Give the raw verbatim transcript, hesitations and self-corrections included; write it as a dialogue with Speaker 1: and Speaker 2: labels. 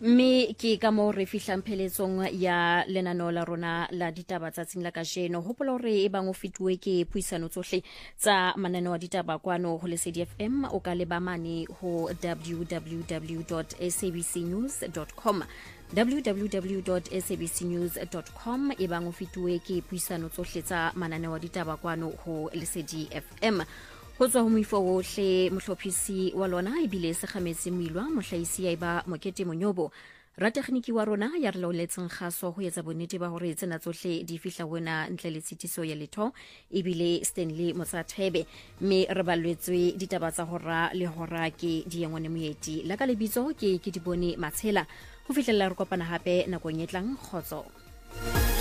Speaker 1: mme ke ka mo re fihlang pheletsong ya lenaneo la rona la ditaba tsatsing la kajeno. Hopola hore e bang o fetuwe ke puisano tsohle tsa mananeo a ditaba kwano ho Lesedi F M, o ka leba mane ho w w w dot s a b c news dot com w w w dot s a b c news dot com. E bang o fetuwe ke puisano tsohle tsa mananeo a ditaba kwano ho Lesedi F M. Ho tswa ho moifo wohle, mohlophisi wa lona e bile se kgametse moilwa, mohlaisi ya eba Mokete Monyobo. Ratekhniki wa rona ya re laoletseng kgaso ho etsa bonnete ba hore tsena tsohle di fihla wena ntle le tshitiso ya letho, e bile Stanley Motsathebe. Mme re baletswe ditaba tsa hora le hora ke Diengwane Moeti. La ka lebitso ke ke Dibone Matshela. Ho fihlella re kopana hape nakong e tlang. Khotso.